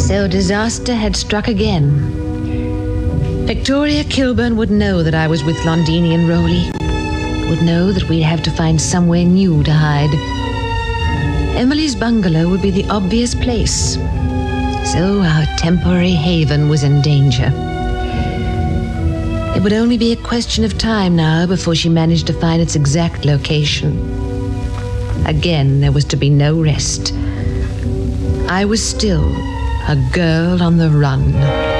So disaster had struck again. Victoria Kilburn would know that I was with Londini and Rowley. Would know that we'd have to find somewhere new to hide. Emily's bungalow would be the obvious place. So our temporary haven was in danger. It would only be a question of time now before she managed to find its exact location. Again, there was to be no rest. I was still a girl on the run.